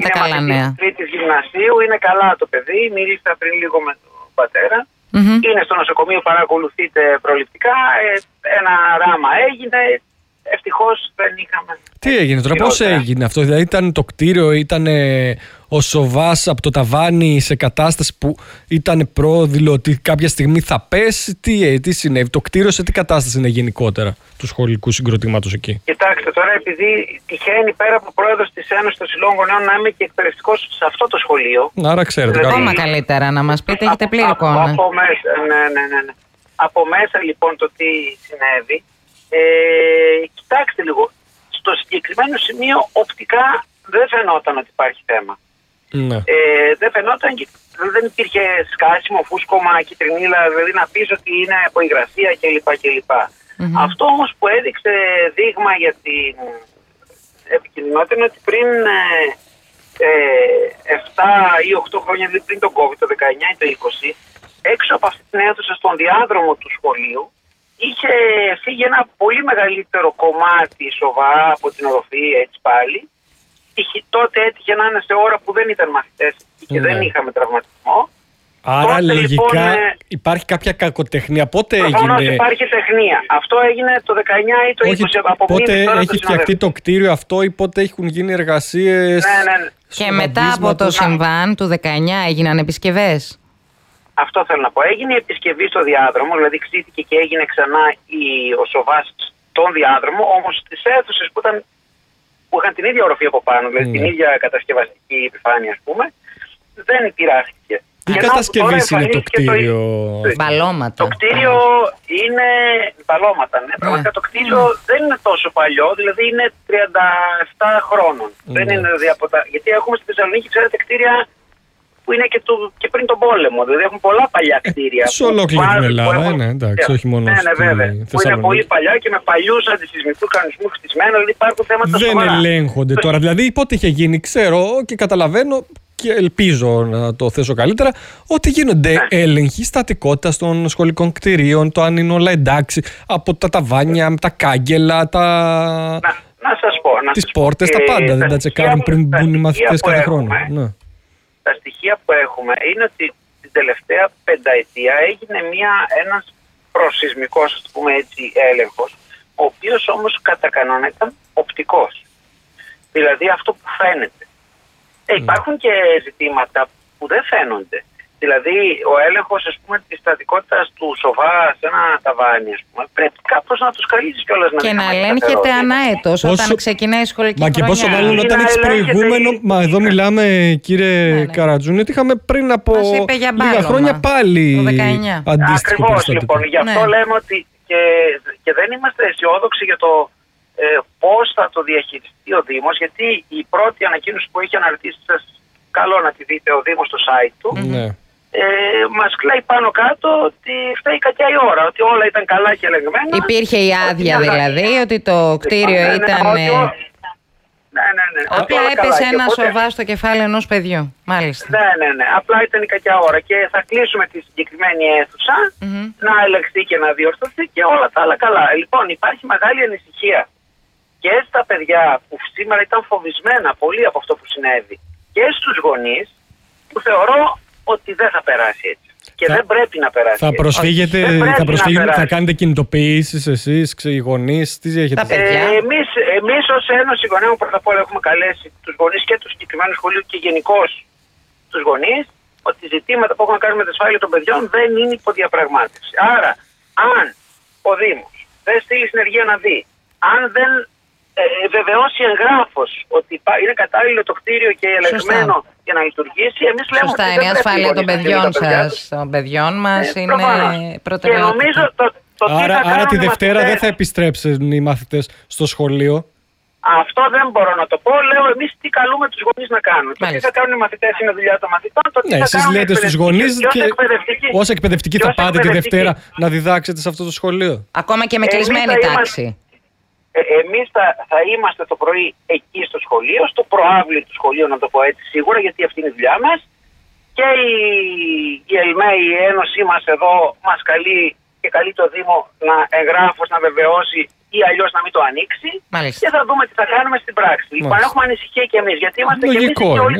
Τα καλά νέα. Τρίτης γυμνασίου, είναι καλά το παιδί, μίλησα πριν λίγο με τον πατέρα. Είναι στο νοσοκομείο, παρακολουθείται προληπτικά. Ένα ράμα έγινε. Ευτυχώς δεν είχαμε. Τι έγινε τώρα, πώς έγινε αυτό? Δηλαδή ήταν το κτίριο, ήταν ο Σοβάς από το ταβάνι σε κατάσταση που ήταν πρόδειλο ότι κάποια στιγμή θα πέσει? Τι συνέβη? Το κτίριο σε τι κατάσταση είναι γενικότερα του σχολικού συγκροτήματος εκεί? Κοιτάξτε τώρα, επειδή τυχαίνει πέρα από πρόεδρος της Ένωσης των Συλλόγων Γονέων να είμαι και εκπαιδευτικός σε αυτό το σχολείο. Άρα ξέρετε. Δηλαδή, ακόμα καλύτερα να μας πείτε, έχετε πλήρη εικόνα. Από μέσα, ναι. Από μέσα λοιπόν το τι συνέβη. Κοιτάξτε λίγο, στο συγκεκριμένο σημείο οπτικά δεν φαινόταν ότι υπάρχει θέμα. Ναι. Δεν φαινόταν, δεν υπήρχε σκάσιμο, φούσκωμα, κυτρινίλα, δηλαδή να πεις ότι είναι από υγρασία κλπ. Αυτό όμως που έδειξε δείγμα για την επικοινωνία είναι ότι πριν 7 ή 8 χρόνια, δηλαδή πριν τον COVID, το 19 ή το 20, έξω από αυτή την αίθουσα στον διάδρομο του σχολείου είχε φύγει ένα πολύ μεγαλύτερο κομμάτι σοβαρά από την οροφή, έτσι πάλι. Τότε έτυχε να είναι σε ώρα που δεν ήταν μαθητές και δεν είχαμε τραυματισμό. Άρα τότε, λογικά λοιπόν, υπάρχει κάποια κακοτεχνία. Πότε προφανώς έγινε? υπάρχει τεχνία. Αυτό έγινε το 19 ή το 20. Πότε έχει φτιαχτεί το κτίριο αυτό ή πότε έχουν γίνει εργασίες? Ναι. Και μετά από το συμβάν του 19 έγιναν επισκευές. Αυτό θέλω να πω. Έγινε η επισκευή στο διάδρομο, δηλαδή ξύθηκε και έγινε ξανά ο Σοβάς στον διάδρομο, όμως στις αίθουσες που είχαν την ίδια οροφή από πάνω, δηλαδή την ίδια κατασκευαστική επιφάνεια, ας πούμε, δεν πειράχτηκε. Τι κατασκευή είναι το κτίριο? Μπαλώματα. Το κτίριο είναι μπαλώματα, ναι. Πραγματικά το κτίριο δεν είναι τόσο παλιό, δηλαδή είναι 37 χρόνων. Δεν είναι δηλαδή γιατί έχουμε στη Θεσσαλονίκη, ξέρετε, κτίρια που είναι και πριν τον πόλεμο. Δηλαδή έχουν πολλά παλιά κτίρια. Σε ολόκληρη την Ελλάδα, ναι, εντάξει, όχι μόνο στη Θεσσαλονίκη. Που είναι πολύ παλιά και με παλιούς αντισυσμικούς κανονισμούς χτισμένα, δηλαδή υπάρχουν θέματα σοβαρά. Δεν ελέγχονται τώρα. Δηλαδή πότε είχε γίνει, ξέρω και καταλαβαίνω και ελπίζω να το θέσω καλύτερα, ότι γίνονται έλεγχοι στατικότητας των σχολικών κτηρίων, το αν είναι όλα εντάξει, από τα ταβάνια, τα κάγκελα, να σας πω. Τις πόρτες, τα πάντα. Δεν τα τσεκάρουν πριν μπουν οι μαθητές κάθε χρόνο. Τα στοιχεία που έχουμε είναι ότι την τελευταία πενταετία έγινε ένας προσυσμικός, ας πούμε έτσι, έλεγχος, ο οποίος όμως κατά κανόνα ήταν οπτικός. Δηλαδή αυτό που φαίνεται. Υπάρχουν και ζητήματα που δεν φαίνονται. Δηλαδή ο έλεγχος, ας πούμε, της στατικότητας του Σοβά σε ένα ταβάνι, ας πούμε, πρέπει κάπως να τους καλύψεις κιόλας. Και να ελέγχεται ανά έτος όταν ξεκινάει η σχολική χρονιά. Μα και πόσο μάλλον όταν έχεις προηγούμενο. Μα εδώ μιλάμε, κύριε Καρατζούνη, ότι είχαμε πριν από λίγα χρόνια πάλι αντίστοιχο. Ακριβώς, λοιπόν. Γι' αυτό λέμε ότι και δεν είμαστε αισιόδοξοι για το πώς θα το διαχειριστεί ο Δήμος, γιατί η πρώτη ανακοίνωση που έχει αναρτήσει, σας καλό να τη δείτε, ο Δήμος στο site του, μας κλαίει πάνω κάτω ότι φταίει κακιά η ώρα, ότι όλα ήταν καλά και ελεγμένα. Υπήρχε η άδεια δηλαδή, ότι το κτίριο ήταν... Ναι. Απλά έπεσε ένα Σοβά στο κεφάλι ενός παιδιού. Μάλιστα. Ναι. Απλά ήταν η κακιά ώρα και θα κλείσουμε τη συγκεκριμένη αίθουσα να ελεγχθεί και να διορθωθεί και όλα τα άλλα καλά. Λοιπόν, υπάρχει μεγάλη ανησυχία και στα παιδιά που σήμερα ήταν φοβισμένα πολύ από αυτό που συνέβη και στους γονείς που θεωρώ ότι δεν θα περάσει έτσι. Και δεν πρέπει να περάσει. Θα προσφύγετε, θα κάνετε κινητοποιήσεις εσείς, οι γονείς, τι έχετε? Εμείς ως Ένωση Γονέων πρώτα απ' όλα έχουμε καλέσει τους γονείς και του συγκεκριμένου σχολείου και γενικώς τους γονείς ότι ζητήματα που έχουν να κάνουν με την ασφάλεια των παιδιών δεν είναι υποδιαπραγμάτευση. Άρα, αν ο Δήμος δεν στείλει συνεργεία να δει, αν δεν βεβαιώσει εγγράφος ότι είναι κατάλληλο το κτίριο και ελεγμένο για να λειτουργήσει, εμείς λέμε. Σωστά, είναι η ασφάλεια των παιδιών σας, των παιδιών μας, είναι προτεραιότητα. Και νομίζω άρα τη Δευτέρα δεν θα επιστρέψουν οι μαθητές στο σχολείο. Αυτό δεν μπορώ να το πω. Λέω εμείς τι καλούμε τους γονείς να κάνουν. Το τι θα κάνουν οι μαθητές είναι δουλειά των μαθητών. Εσείς λέτε στους γονείς και ως εκπαιδευτικοί θα πάτε τη Δευτέρα να διδάξετε σε αυτό το σχολείο. Ακόμα και με κλεισμένη τάξη. Εμείς θα είμαστε το πρωί εκεί στο σχολείο, στο προάβλιο του σχολείου, να το πω έτσι σίγουρα, γιατί αυτή είναι η δουλειά μας. Και η ΕΛΜΕ, η Ένωσή μας εδώ, μας καλεί και καλεί το Δήμο να εγγράφως, να βεβαιώσει ή αλλιώς να μην το ανοίξει. Μάλιστα. Και θα δούμε τι θα κάνουμε στην πράξη. Λοιπόν, έχουμε ανησυχία κι εμείς, γιατί είμαστε κι εμείς και όλοι